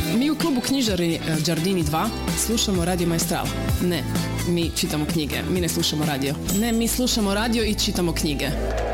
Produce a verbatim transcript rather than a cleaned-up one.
Mi u klubu knjižari Giardini dva slušamo Radio Maestral. Ne, mi čitamo knjige. Mi ne slušamo radio. Ne, mi slušamo radio i čitamo knjige.